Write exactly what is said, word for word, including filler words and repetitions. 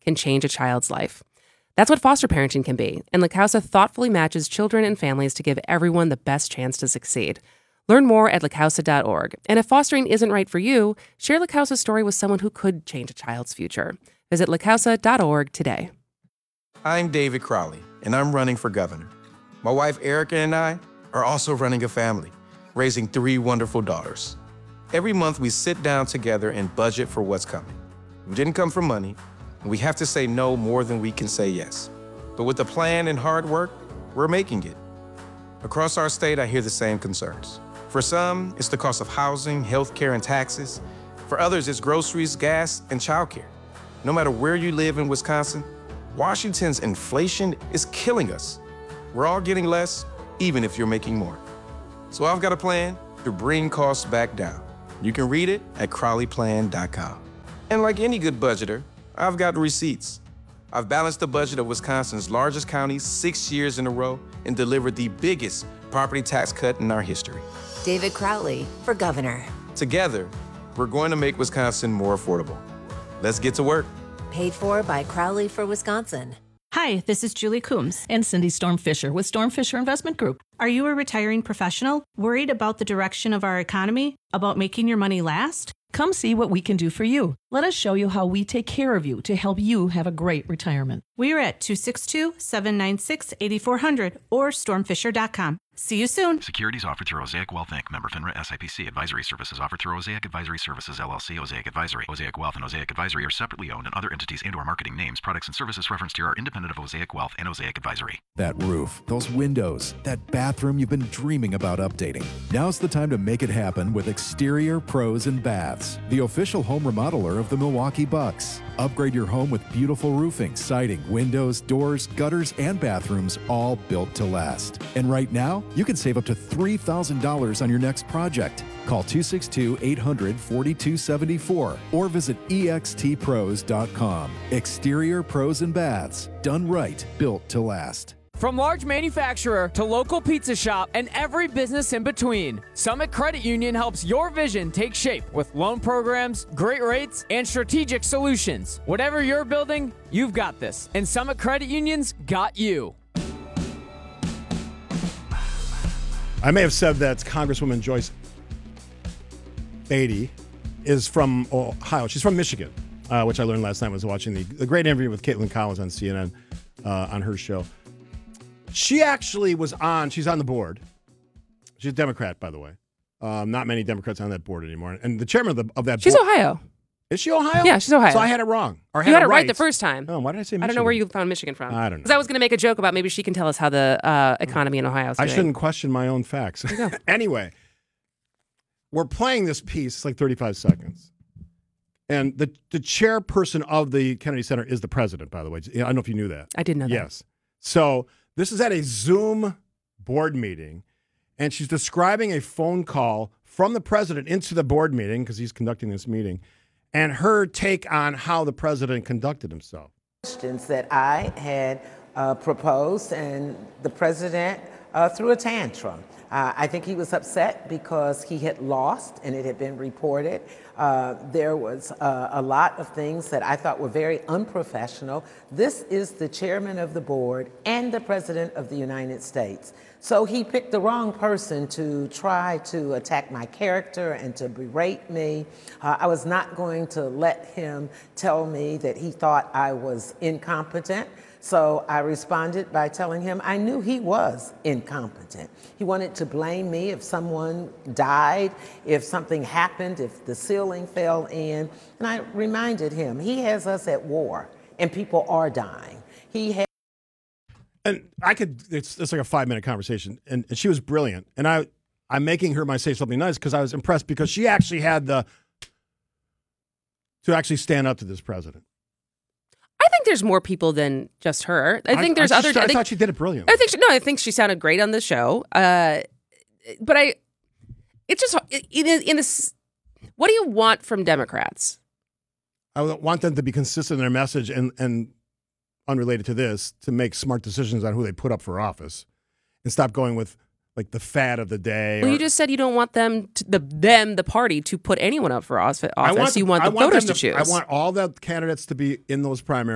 can change a child's life. That's what foster parenting can be, and La Causa thoughtfully matches children and families to give everyone the best chance to succeed. Learn more at la causa dot org. And if fostering isn't right for you, share La Causa's story with someone who could change a child's future. Visit la causa dot org today. I'm David Crowley, and I'm running for governor. My wife Erica and I are also running a family, raising three wonderful daughters. Every month we sit down together and budget for what's coming. We didn't come for money, and we have to say no more than we can say yes. But with a plan and hard work, we're making it. Across our state, I hear the same concerns. For some, it's the cost of housing, healthcare, and taxes. For others, it's groceries, gas, and childcare. No matter where you live in Wisconsin, Washington's inflation is killing us. We're all getting less, even if you're making more. So I've got a plan to bring costs back down. You can read it at crowley plan dot com. And like any good budgeter, I've got receipts. I've balanced the budget of Wisconsin's largest county six years in a row and delivered the biggest property tax cut in our history. David Crowley for governor. Together, we're going to make Wisconsin more affordable. Let's get to work. Paid for by Crowley for Wisconsin. Hi, this is Julie Coombs and Cindy Storm Fisher with Storm Fisher Investment Group. Are you a retiring professional worried about the direction of our economy, about making your money last? Come see what we can do for you. Let us show you how we take care of you to help you have a great retirement. We are at two six two, seven nine six, eight four zero zero or storm fisher dot com. See you soon. Securities offered through Osaic Wealth Incorporated. Member FINRA S I P C. Advisory services offered through Osaic Advisory Services, L L C. Osaic Advisory. Osaic Wealth and Osaic Advisory are separately owned, and other entities and or marketing names, products, and services referenced here are independent of Osaic Wealth and Osaic Advisory. That roof, those windows, that bathroom you've been dreaming about updating. Now's the time to make it happen with Exterior Pros and Baths, the official home remodeler of the Milwaukee Bucks. Upgrade your home with beautiful roofing, siding, windows, doors, gutters, and bathrooms, all built to last. And right now, you can save up to three thousand dollars on your next project. Call two six two, eight hundred, four two seven four or visit e x t pros dot com. Exterior Pros and Baths, done right, built to last. From large manufacturer to local pizza shop and every business in between, Summit Credit Union helps your vision take shape with loan programs, great rates, and strategic solutions. Whatever you're building, you've got this, and Summit Credit Union's got you. I may have said that Congresswoman Joyce Beatty is from Ohio. She's from Michigan, uh, which I learned last night. I was watching the, the great interview with Caitlin Collins on C N N uh, on her show. She actually was on, she's on the board. She's a Democrat, by the way. Um, not many Democrats on that board anymore. And the chairman of, the, of that she's board. She's Ohio. Is she Ohio? Yeah, she's Ohio. So I had it wrong. Or had you had it it right. right the first time. Oh, why did I say Michigan? I don't know where you found Michigan from. I don't know. Because I was going to make a joke about maybe she can tell us how the uh, economy in Ohio is doing. I shouldn't question my own facts. Anyway, we're playing this piece. It's like thirty-five seconds. And the, the chairperson of the Kennedy Center is the president, by the way. I don't know if you knew that. I did know that. Yes. So this is at a Zoom board meeting, and she's describing a phone call from the president into the board meeting because he's conducting this meeting, and her take on how the president conducted himself. Questions that I had uh, proposed, and the president uh, threw a tantrum. Uh, I think he was upset because he had lost, and it had been reported. Uh, there was uh, a lot of things that I thought were very unprofessional. This is the chairman of the board and the president of the United States. So he picked the wrong person to try to attack my character and to berate me. Uh, I was not going to let him tell me that he thought I was incompetent. So I responded by telling him I knew he was incompetent. He wanted to blame me if someone died, if something happened, if the ceiling fell in. And I reminded him he has us at war and people are dying. He has. And I could, it's, it's like a five minute conversation. And, and she was brilliant. And I, I'm making her my say something nice because I was impressed because she actually had the, to actually stand up to this president. I think there's more people than just her. I think I, there's I other. Just, I, I think, thought she did it brilliant. I think she, no, I think she sounded great on the show. Uh, but I, it's just in, in this. What do you want from Democrats? I want them to be consistent in their message and and unrelated to this to make smart decisions on who they put up for office, and stop going with like the fad of the day. Well, or, you just said you don't want them, to, the them, the party, to put anyone up for office. I want, you want the I want voters to, to choose. I want all the candidates to be in those primaries.